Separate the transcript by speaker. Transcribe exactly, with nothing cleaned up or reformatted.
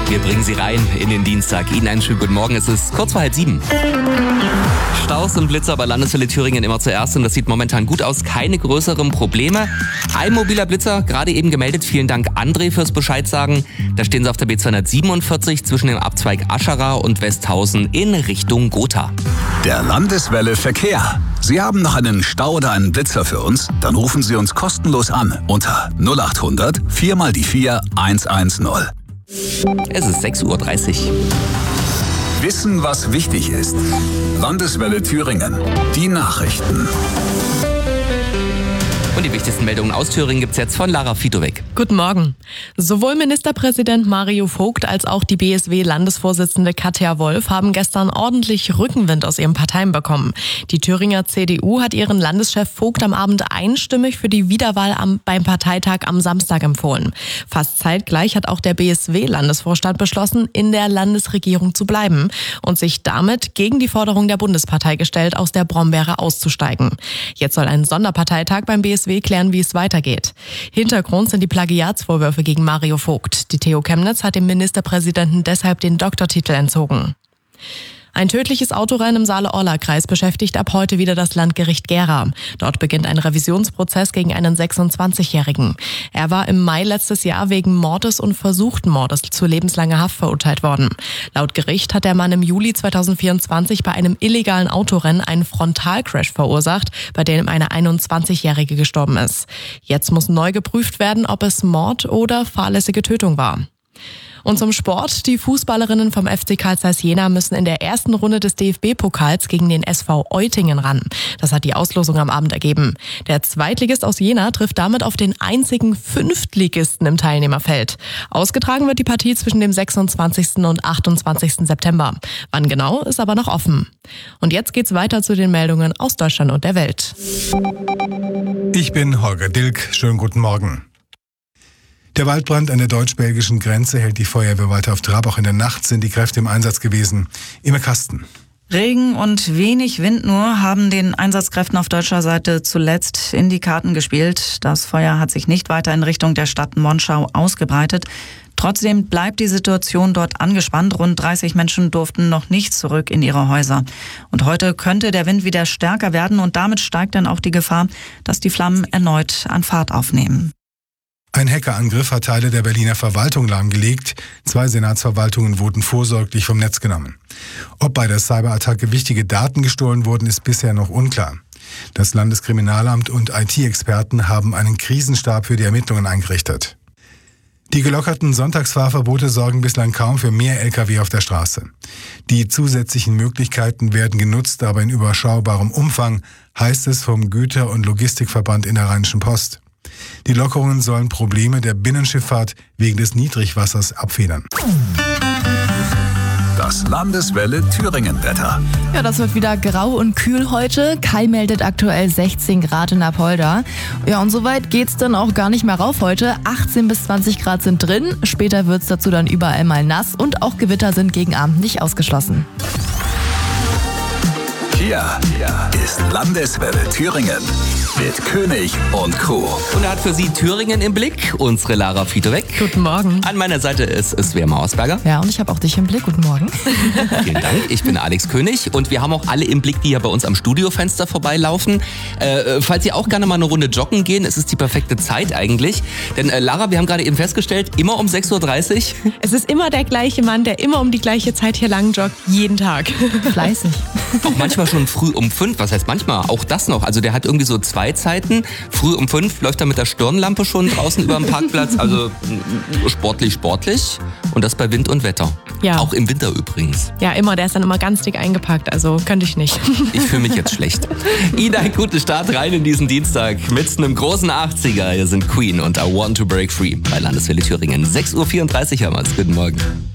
Speaker 1: Wir bringen Sie rein in den Dienstag. Ihnen einen schönen guten Morgen. Es ist kurz vor halb sieben. Staus und Blitzer bei Landeswelle Thüringen immer zuerst und das sieht momentan gut aus. Keine größeren Probleme. Ein mobiler Blitzer, gerade eben gemeldet. Vielen Dank, André, fürs Bescheid sagen. Da stehen Sie auf der B zweihundertsiebenundvierzig zwischen dem Abzweig Ascherer und Westhausen in Richtung Gotha.
Speaker 2: Der Landeswelle Verkehr. Sie haben noch einen Stau oder einen Blitzer für uns? Dann rufen Sie uns kostenlos an unter null acht hundert vier mal die vier eins eins null.
Speaker 1: Es ist sechs Uhr dreißig.
Speaker 2: Wissen, was wichtig ist. Landeswelle Thüringen. Die Nachrichten.
Speaker 1: Und die wichtigsten Meldungen aus Thüringen gibt's jetzt von Lara Fitowek.
Speaker 3: Guten Morgen. Sowohl Ministerpräsident Mario Vogt als auch die B S W-Landesvorsitzende Katja Wolf haben gestern ordentlich Rückenwind aus ihren Parteien bekommen. Die Thüringer C D U hat ihren Landeschef Vogt am Abend einstimmig für die Wiederwahl am, beim Parteitag am Samstag empfohlen. Fast zeitgleich hat auch der B S W-Landesvorstand beschlossen, in der Landesregierung zu bleiben und sich damit gegen die Forderung der Bundespartei gestellt, aus der Brombeere auszusteigen. Jetzt soll ein Sonderparteitag beim B S W klären, wie es weitergeht. Hintergrund sind die Plagiatsvorwürfe gegen Mario Vogt. Die T U Chemnitz hat dem Ministerpräsidenten deshalb den Doktortitel entzogen. Ein tödliches Autorennen im Saale-Orla-Kreis beschäftigt ab heute wieder das Landgericht Gera. Dort beginnt ein Revisionsprozess gegen einen sechsundzwanzigjährigen. Er war im Mai letztes Jahr wegen Mordes und versuchten Mordes zu lebenslanger Haft verurteilt worden. Laut Gericht hat der Mann im Juli zweitausendvierundzwanzig bei einem illegalen Autorennen einen Frontalcrash verursacht, bei dem eine einundzwanzigjährige gestorben ist. Jetzt muss neu geprüft werden, ob es Mord oder fahrlässige Tötung war. Und zum Sport. Die Fußballerinnen vom F C Carl Zeiss Jena müssen in der ersten Runde des D F B-Pokals gegen den S V Eutingen ran. Das hat die Auslosung am Abend ergeben. Der Zweitligist aus Jena trifft damit auf den einzigen Fünftligisten im Teilnehmerfeld. Ausgetragen wird die Partie zwischen dem sechsundzwanzigsten und achtundzwanzigsten September. Wann genau, ist aber noch offen. Und jetzt geht's weiter zu den Meldungen aus Deutschland und der Welt.
Speaker 4: Ich bin Holger Dilk. Schönen guten Morgen. Der Waldbrand an der deutsch-belgischen Grenze hält die Feuerwehr weiter auf Trab. Auch in der Nacht sind die Kräfte im Einsatz gewesen. Immer Kasten.
Speaker 5: Regen und wenig Wind nur haben den Einsatzkräften auf deutscher Seite zuletzt in die Karten gespielt. Das Feuer hat sich nicht weiter in Richtung der Stadt Monschau ausgebreitet. Trotzdem bleibt die Situation dort angespannt. Rund dreißig Menschen durften noch nicht zurück in ihre Häuser. Und heute könnte der Wind wieder stärker werden und damit steigt dann auch die Gefahr, dass die Flammen erneut an Fahrt aufnehmen.
Speaker 4: Ein Hackerangriff hat Teile der Berliner Verwaltung lahmgelegt. Zwei Senatsverwaltungen wurden vorsorglich vom Netz genommen. Ob bei der Cyberattacke wichtige Daten gestohlen wurden, ist bisher noch unklar. Das Landeskriminalamt und I T-Experten haben einen Krisenstab für die Ermittlungen eingerichtet. Die gelockerten Sonntagsfahrverbote sorgen bislang kaum für mehr L K W auf der Straße. Die zusätzlichen Möglichkeiten werden genutzt, aber in überschaubarem Umfang, heißt es vom Güter- und Logistikverband in der Rheinischen Post. Die Lockerungen sollen Probleme der Binnenschifffahrt wegen des Niedrigwassers abfedern.
Speaker 2: Das Landeswelle Thüringen-Wetter.
Speaker 6: Ja, das wird wieder grau und kühl heute. Kai meldet aktuell sechzehn Grad in Apolda. Ja, und soweit geht's dann auch gar nicht mehr rauf heute. achtzehn bis zwanzig Grad sind drin. Später wird's dazu dann überall mal nass und auch Gewitter sind gegen Abend nicht ausgeschlossen.
Speaker 2: Hier ist Landeswelle Thüringen mit König und Co.
Speaker 1: Und er hat für Sie Thüringen im Blick, unsere Lara Fitowek.
Speaker 3: Guten Morgen.
Speaker 1: An meiner Seite ist Svea Mausberger.
Speaker 6: Ja, und ich habe auch dich im Blick. Guten Morgen.
Speaker 1: Vielen Dank. Ich bin Alex König und wir haben auch alle im Blick, die hier bei uns am Studiofenster vorbeilaufen. Äh, falls Sie auch gerne mal eine Runde joggen gehen, es ist die perfekte Zeit eigentlich. Denn äh, Lara, wir haben gerade eben festgestellt, immer um sechs Uhr dreißig.
Speaker 3: Es ist immer der gleiche Mann, der immer um die gleiche Zeit hier lang joggt, jeden Tag.
Speaker 6: Fleißig.
Speaker 1: Auch manchmal schon früh um fünf. Was heißt manchmal? Auch das noch. Also der hat irgendwie so zwei Zeiten. Früh um fünf läuft er mit der Stirnlampe schon draußen über dem Parkplatz. Also sportlich, sportlich. Und das bei Wind und Wetter.
Speaker 3: Ja.
Speaker 1: Auch im Winter übrigens.
Speaker 3: Ja, immer. Der ist dann immer ganz dick eingepackt. Also könnte ich nicht.
Speaker 1: Ich fühle mich jetzt schlecht. Ihnen einen guten Start rein in diesen Dienstag mit einem großen achtziger. Hier sind Queen und I Want to Break Free bei Landeswelle Thüringen. sechs Uhr vierunddreißig haben wir es. Guten Morgen.